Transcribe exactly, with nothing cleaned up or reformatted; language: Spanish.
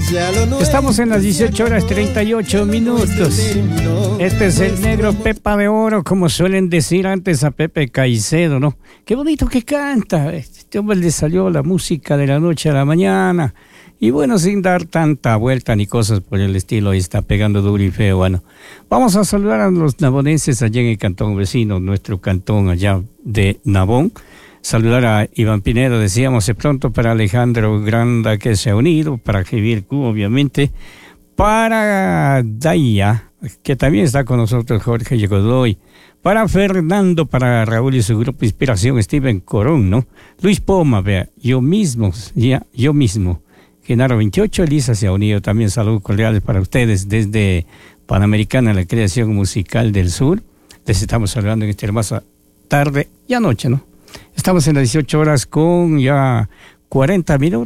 Estamos en las dieciocho horas treinta y ocho minutos. Este es el negro Pepa de Oro, como suelen decir antes a Pepe Caicedo, ¿no? Qué bonito que canta. Este hombre le salió la música de la noche a la mañana. Y bueno, sin dar tanta vuelta ni cosas por el estilo, ahí está pegando duro y feo. Bueno, vamos a saludar a los nabonenses allá en el cantón vecino, nuestro cantón allá de Nabón. Saludar a Iván Pinedo, decíamos de pronto, para Alejandro Granda, que se ha unido, para Javier Q, obviamente, para Daya, que también está con nosotros, Jorge Godoy, para Fernando, para Raúl y su grupo Inspiración, Steven Corón, ¿no? Luis Poma, vea, yo mismo, ya, yo mismo, Genaro veintiocho, Elisa se ha unido, también saludos cordiales para ustedes desde Panamericana, la creación musical del sur. Les estamos saludando en esta hermosa tarde y anoche, ¿no? Estamos en las dieciocho horas con ya cuarenta minutos.